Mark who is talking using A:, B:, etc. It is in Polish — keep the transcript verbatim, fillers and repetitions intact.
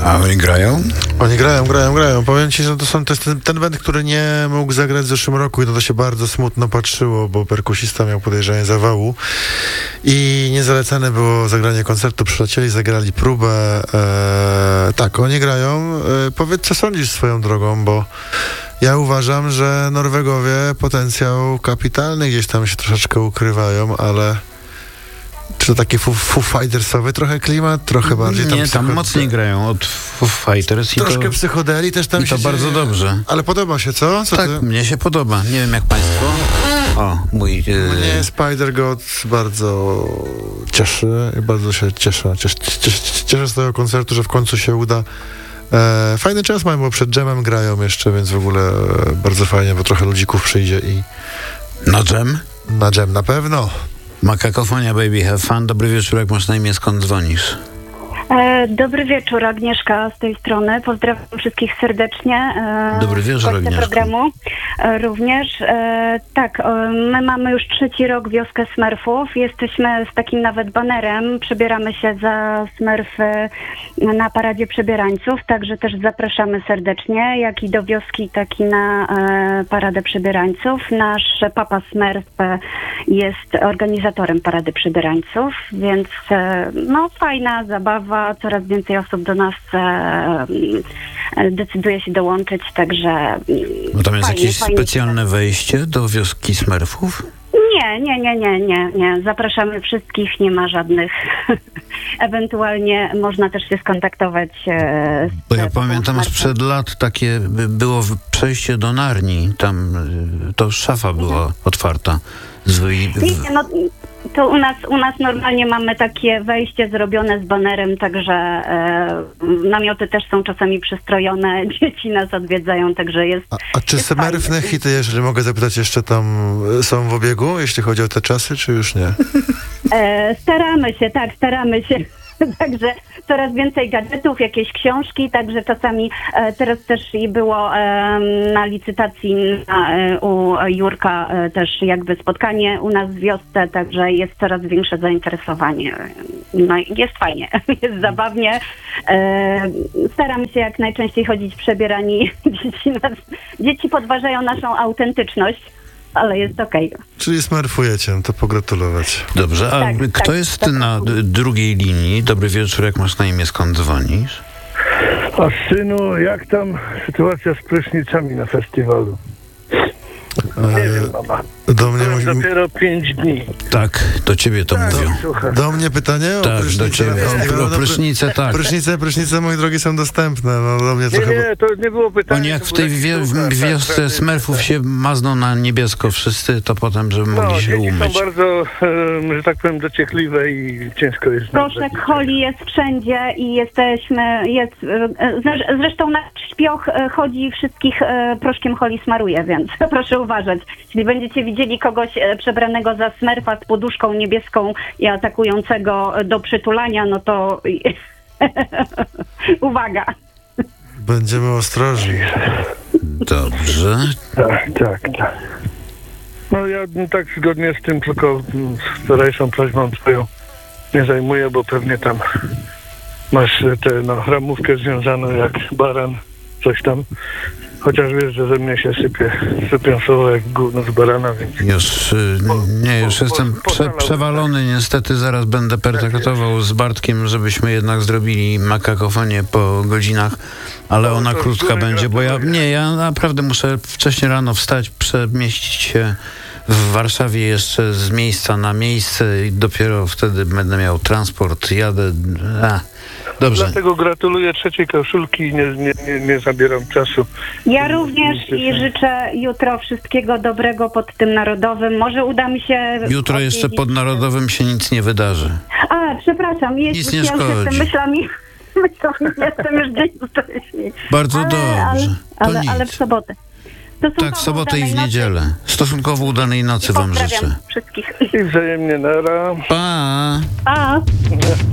A: A oni grają?
B: Oni grają, grają, grają. Powiem ci, że to, są, to jest ten, ten band, który nie mógł zagrać w zeszłym roku i to, to się bardzo smutno patrzyło, bo perkusista miał podejrzenie zawału i niezalecane było zagranie koncertu. Przylecieli, zagrali próbę. E, tak, oni grają. E, powiedz, co sądzisz swoją drogą, bo ja uważam, że Norwegowie potencjał kapitalny gdzieś tam się troszeczkę ukrywają, ale czy to taki Foo Fightersowy trochę klimat, trochę bardziej tam...
A: Nie, tam
B: psycho-
A: mocniej grają od Foo Fighters i
B: Troszkę
A: to,
B: psychodeli też tam
A: i
B: się
A: to bardzo
B: dzieje.
A: dobrze.
B: Ale podoba się, co? co
A: Tak,
B: ty?
A: mnie się podoba. Nie wiem jak państwo. O, mój... E...
B: Mnie Spider God bardzo cieszy i bardzo się cieszę. Cieszę, cieszę, cieszę z tego koncertu, że w końcu się uda. E, fajny czas mają, bo przed dżemem grają jeszcze, więc w ogóle e, bardzo fajnie, bo trochę ludzików przyjdzie i
A: No dżem?
B: na dżem na pewno.
A: Makakofonia, baby, have fun. Dobry wieczór, jak masz na imię, skąd dzwonisz?
C: E, dobry wieczór, Agnieszka z tej strony. Pozdrawiam wszystkich serdecznie. E,
A: Dobry wieczór,
C: gościa
A: Agnieszko.
C: programu e, również. E, tak, e, my mamy już trzeci rok Wioskę Smurfów. Jesteśmy z takim nawet banerem. Przebieramy się za Smurfy na paradzie przebierańców, także też zapraszamy serdecznie, jak i do wioski, tak i na e, paradę przebierańców. Nasz Papa Smurf e, jest organizatorem parady przebierańców, więc e, no fajna zabawa. Coraz więcej osób do nas e, decyduje się dołączyć, także...
A: Bo tam jest
C: fajnie,
A: jakieś
C: fajnie.
A: specjalne wejście do wioski Smurfów?
C: Nie, nie, nie, nie, nie, nie. Zapraszamy wszystkich, nie ma żadnych... Ewentualnie można też się skontaktować e, z...
A: Bo ja pamiętam sprzed lat takie by- było w- przejście do Narni. Tam y, to szafa była otwarta. Z wy-
C: Nie, no, to u nas, u nas normalnie mamy takie wejście zrobione z banerem, także e, namioty też są czasami przystrojone, dzieci nas odwiedzają, także jest...
B: A, a czy
C: jest
B: Smurfne
C: fajnie.
B: hity, jeżeli mogę zapytać, jeszcze tam są w obiegu, jeśli chodzi o te czasy, czy już nie?
C: E, staramy się, tak, staramy się. Także coraz więcej gadżetów, jakieś książki, także czasami e, teraz też i było e, na licytacji na, e, u Jurka e, też jakby spotkanie u nas w wiosce, także jest coraz większe zainteresowanie. No i jest fajnie, jest zabawnie. E, staramy się jak najczęściej chodzić przebierani. Dzieci, nas, dzieci podważają naszą autentyczność, ale jest okej.
B: Czyli smurfujecie, to pogratulować.
A: Dobrze, a
C: Tak,
A: kto
C: tak,
A: jest
C: tak.
A: na d- drugiej linii? Dobry wieczór, jak masz na imię, skąd dzwonisz?
D: A synu, jak tam sytuacja z prysznicami na festiwalu? Nie
B: E,
D: wiem, mama.
B: do mnie
D: Byłem
B: musi...
D: dopiero pięć dni.
A: Tak, do ciebie to mówią.
D: Słuchaj.
B: Do mnie pytanie o
A: Tak,
B: prysznice?
A: do ciebie.
B: na festiwalu?
A: O, o
B: No,
A: prysznice, tak.
B: Prysznice, prysznice, moi drogi, są dostępne. No do mnie
D: Nie,
B: trochę...
D: nie, to nie było pytanie.
A: Oni jak
D: to
A: w
D: był
A: tej
D: taki
A: wie-
D: słuchacz,
A: w
D: tak,
A: wiosce
D: tak,
A: Smurfów się mazną na niebiesko wszyscy, to potem, żeby
D: No,
A: mogli się
D: dzieci
A: umyć.
D: są bardzo, e, że tak powiem, dociekliwe i ciężko jest...
C: Proszek Holi jest wszędzie i jesteśmy, jest, e, zre- zresztą nasz śpioch e, chodzi wszystkich e, proszkiem Holi smaruje, więc proszę uważać. Jeśli będziecie widzieli kogoś e, przebranego za Smurfa z poduszką niebieską i atakującego do przytulania, no to uwaga.
B: Będziemy ostrożni.
A: Dobrze.
D: Tak, tak, tak. No ja mm, tak zgodnie z tym, tylko mm, z wczorajszą prośbą twoją nie zajmuję, bo pewnie tam masz e, tę no, ramówkę związaną jak baran, coś tam. Chociaż wiesz, że ze mnie się sypie, sypią słowa jak gówno z barana, więc...
A: Już, y, nie, już
D: po-
A: jestem
D: po-
A: prze,
D: pozwalał,
A: przewalony, niestety zaraz będę pertraktował z Bartkiem, żebyśmy jednak zrobili makakofonię po godzinach, ale
D: No,
A: ona
D: to
A: krótka
D: góry
A: będzie, bo ja,
D: gratuluję.
A: nie, ja naprawdę muszę wcześniej rano wstać, przemieścić się w Warszawie jeszcze z miejsca na miejsce i dopiero wtedy będę miał transport, jadę, a, dobrze.
D: Dlatego gratuluję trzeciej koszulki i nie, nie, nie, nie zabieram czasu.
C: Ja również i życzę jutro wszystkiego dobrego pod tym narodowym. Może uda mi się...
A: Jutro jeszcze pod Narodowym się nic nie wydarzy.
C: A, przepraszam, jest,
A: Nic nie
C: ja już
A: szkodzi.
C: jestem myślami, myślami jestem już dzień wcześniej.
A: Bardzo
C: ale,
A: dobrze.
C: Ale,
A: To
C: ale,
A: nic.
C: ale w sobotę. Stosunkowo
A: Tak, w sobotę i w
C: udanej nocy.
A: niedzielę. Stosunkowo udanej nocy wam
C: Pozdrawiam
A: życzę.
C: wszystkich.
D: I wzajemnie nara.
A: Pa!
C: Pa!